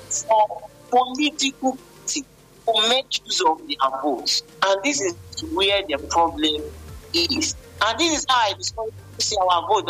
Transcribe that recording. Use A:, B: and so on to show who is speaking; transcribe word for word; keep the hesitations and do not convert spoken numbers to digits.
A: for political party to make use of their votes. And this is where the problem is. And this is how I discovered our vote